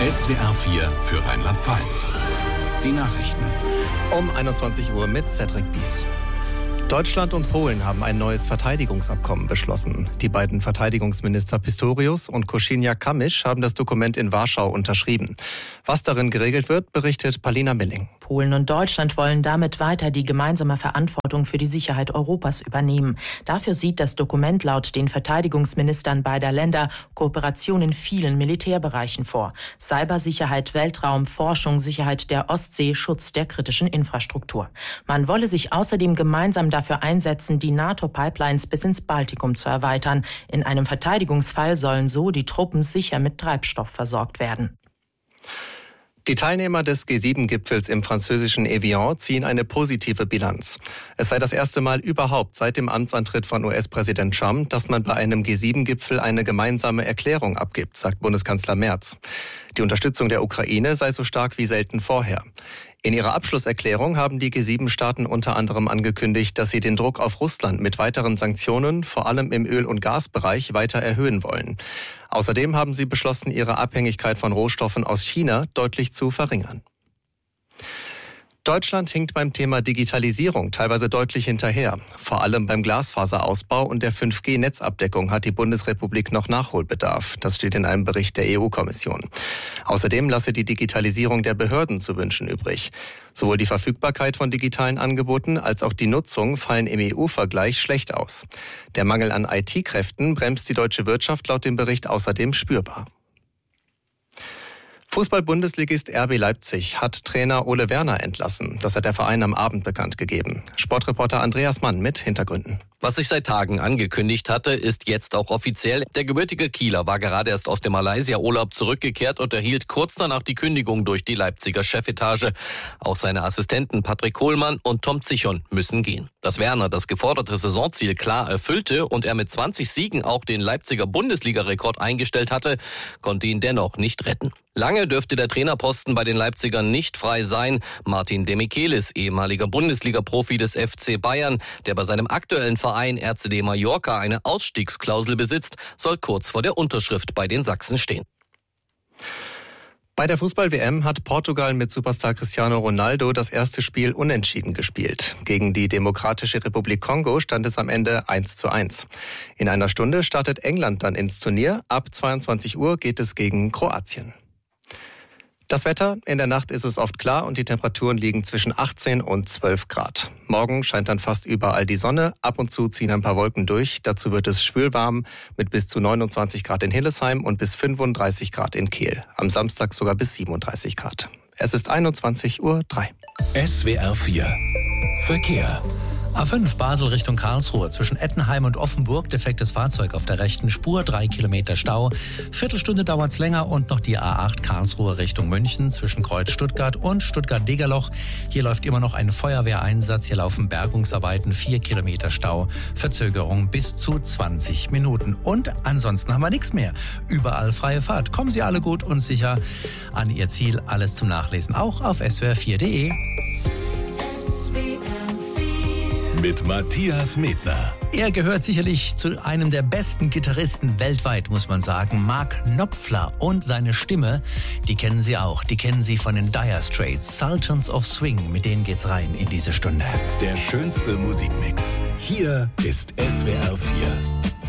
SWR 4 für Rheinland-Pfalz. Die Nachrichten. Um 21 Uhr mit Cedric Bies. Deutschland und Polen haben ein neues Verteidigungsabkommen beschlossen. Die beiden Verteidigungsminister Pistorius und Kosiniak-Kamysz haben das Dokument in Warschau unterschrieben. Was darin geregelt wird, berichtet Palina Milling. Polen und Deutschland wollen damit weiter die gemeinsame Verantwortung für die Sicherheit Europas übernehmen. Dafür sieht das Dokument laut den Verteidigungsministern beider Länder Kooperation in vielen Militärbereichen vor. Cybersicherheit, Weltraum, Forschung, Sicherheit der Ostsee, Schutz der kritischen Infrastruktur. Man wolle sich außerdem gemeinsam dafür einsetzen, die NATO-Pipelines bis ins Baltikum zu erweitern. In einem Verteidigungsfall sollen so die Truppen sicher mit Treibstoff versorgt werden. Die Teilnehmer des G7-Gipfels im französischen Evian ziehen eine positive Bilanz. Es sei das erste Mal überhaupt seit dem Amtsantritt von US-Präsident Trump, dass man bei einem G7-Gipfel eine gemeinsame Erklärung abgibt, sagt Bundeskanzler Merz. Die Unterstützung der Ukraine sei so stark wie selten vorher. In ihrer Abschlusserklärung haben die G7-Staaten unter anderem angekündigt, dass sie den Druck auf Russland mit weiteren Sanktionen, vor allem im Öl- und Gasbereich, weiter erhöhen wollen. Außerdem haben sie beschlossen, ihre Abhängigkeit von Rohstoffen aus China deutlich zu verringern. Deutschland hinkt beim Thema Digitalisierung teilweise deutlich hinterher. Vor allem beim Glasfaserausbau und der 5G-Netzabdeckung hat die Bundesrepublik noch Nachholbedarf. Das steht in einem Bericht der EU-Kommission. Außerdem lasse die Digitalisierung der Behörden zu wünschen übrig. Sowohl die Verfügbarkeit von digitalen Angeboten als auch die Nutzung fallen im EU-Vergleich schlecht aus. Der Mangel an IT-Kräften bremst die deutsche Wirtschaft laut dem Bericht außerdem spürbar. Fußball-Bundesligist RB Leipzig hat Trainer Ole Werner entlassen. Das hat der Verein am Abend bekannt gegeben. Sportreporter Andreas Mann mit Hintergründen. Was sich seit Tagen angekündigt hatte, ist jetzt auch offiziell. Der gebürtige Kieler war gerade erst aus dem Malaysia-Urlaub zurückgekehrt und erhielt kurz danach die Kündigung durch die Leipziger Chefetage. Auch seine Assistenten Patrick Kohlmann und Tom Zichon müssen gehen. Dass Werner das geforderte Saisonziel klar erfüllte und er mit 20 Siegen auch den Leipziger Bundesliga-Rekord eingestellt hatte, konnte ihn dennoch nicht retten. Lange dürfte der Trainerposten bei den Leipzigern nicht frei sein. Martin Demichelis, ehemaliger Bundesliga-Profi des FC Bayern, der bei seinem aktuellen Verein RCD Mallorca eine Ausstiegsklausel besitzt, soll kurz vor der Unterschrift bei den Sachsen stehen. Bei der Fußball-WM hat Portugal mit Superstar Cristiano Ronaldo das erste Spiel unentschieden gespielt. Gegen die Demokratische Republik Kongo stand es am Ende 1:1. In einer Stunde startet England dann ins Turnier. Ab 22 Uhr geht es gegen Kroatien. Das Wetter, in der Nacht ist es oft klar und die Temperaturen liegen zwischen 18 und 12 Grad. Morgen scheint dann fast überall die Sonne, ab und zu ziehen ein paar Wolken durch. Dazu wird es schwülwarm mit bis zu 29 Grad in Hillesheim und bis 35 Grad in Kehl. Am Samstag sogar bis 37 Grad. Es ist 21:03 Uhr. SWR 4 Verkehr. A5 Basel Richtung Karlsruhe. Zwischen Ettenheim und Offenburg defektes Fahrzeug auf der rechten Spur, 3 Kilometer Stau. Viertelstunde dauert's länger und noch die A8 Karlsruhe Richtung München zwischen Kreuz Stuttgart und Stuttgart-Degerloch. Hier läuft immer noch ein Feuerwehreinsatz. Hier laufen Bergungsarbeiten, 4 Kilometer Stau. Verzögerung bis zu 20 Minuten. Und ansonsten haben wir nichts mehr. Überall freie Fahrt. Kommen Sie alle gut und sicher an Ihr Ziel. Alles zum Nachlesen auch auf swr4.de. Mit Matthias Medner. Er gehört sicherlich zu einem der besten Gitarristen weltweit, muss man sagen. Mark Knopfler und seine Stimme, die kennen Sie auch. Die kennen Sie von den Dire Straits, Sultans of Swing. Mit denen geht's rein in diese Stunde. Der schönste Musikmix. Hier ist SWR 4.